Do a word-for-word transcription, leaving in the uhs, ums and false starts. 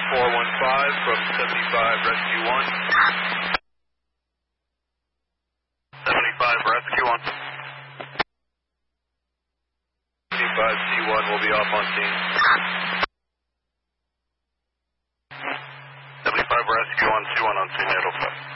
four one five from seventy-five Rescue one. seventy-five Rescue one. seventy-five C one will be off on scene. seventy-five Rescue one, C one on scene, eight oh five.